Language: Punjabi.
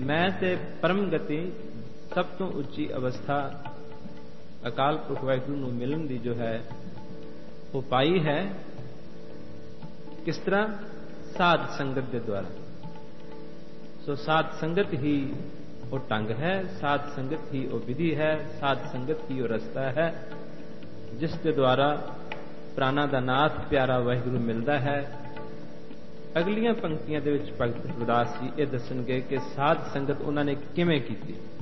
ਮੈਂ ਤੇ ਪਰਮ ਗਤੀ ਸਭ ਤੋਂ ਉੱਚੀ ਅਵਸਥਾ ਅਕਾਲ ਪੁਰਖ ਵਾਹਿਗੁਰੂ ਨੂੰ ਮਿਲਣ ਦੀ ਜੋ ਹੈ ਉਹ ਪਾਈ ਹੈ। ਕਿਸ ਤਰ੍ਹਾਂ? ਸਾਧ ਸੰਗਤ ਦੇ ਦੁਆਰਾ। ਸੋ ਸਾਧ ਸੰਗਤ ਹੀ ਉਹ ਢੰਗ ਹੈ, ਸਾਧ ਸੰਗਤ ਹੀ ਉਹ ਵਿਧੀ ਹੈ, ਸਾਧ ਸੰਗਤ ਹੀ ਉਹ ਰਸਤਾ ਹੈ ਜਿਸ ਦੇ ਦੁਆਰਾ ਪ੍ਰਾਣਾ ਦਾ ਨਾਥ ਪਿਆਰਾ ਵਾਹਿਗੁਰੂ ਮਿਲਦਾ ਹੈ। ਅਗਲੀਆਂ ਪੰਕਤੀਆਂ ਦੇ ਵਿੱਚ ਭਗਤ ਗੁਰਦਾਸ ਜੀ ਇਹ ਦੱਸਣਗੇ ਕਿ ਸਾਧ ਸੰਗਤ ਉਹਨਾਂ ਨੇ ਕਿਵੇਂ ਕੀਤੀ।